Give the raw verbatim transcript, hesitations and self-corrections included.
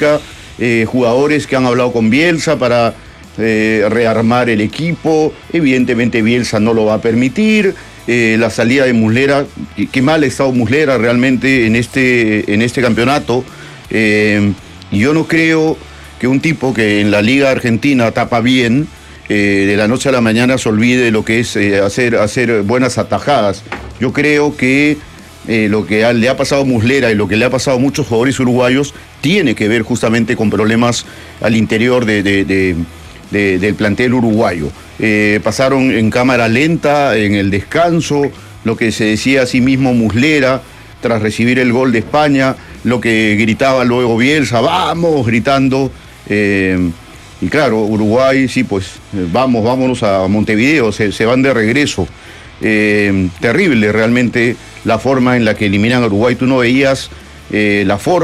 física, eh, jugadores que han hablado con Bielsa para eh, rearmar el equipo. Evidentemente Bielsa no lo va a permitir. Eh, la salida de Muslera, qué mal ha estado Muslera realmente en este, en este campeonato. Eh, yo no creo que un tipo que en la Liga Argentina tapa bien, eh, de la noche a la mañana se olvide lo que es eh, hacer, hacer buenas atajadas. Yo creo que eh, lo que ha, le ha pasado a Muslera y lo que le ha pasado a muchos jugadores uruguayos tiene que ver justamente con problemas al interior de, de, de, de, del plantel uruguayo. Eh, pasaron en cámara lenta, en el descanso, lo que se decía a sí mismo Muslera tras recibir el gol de España, lo que gritaba luego Bielsa, vamos, gritando. Eh, y claro, Uruguay, sí, pues vamos, vámonos a Montevideo, se, se van de regreso. Eh, terrible realmente la forma en la que eliminan a Uruguay. Tú no veías eh, la forma